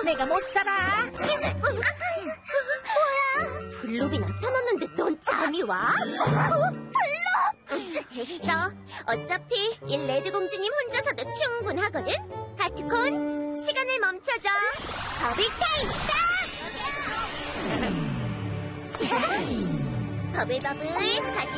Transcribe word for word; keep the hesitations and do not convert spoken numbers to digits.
내가 못 살아. 뭐야? 블록이 나타났는데 넌 감이 와? 어? 블록! 됐어. 어차피 이 레드 공주님 혼자서도 충분하거든. 하트콘, 시간을 멈춰줘. 버블 타임 스탑! 버블버블, 하트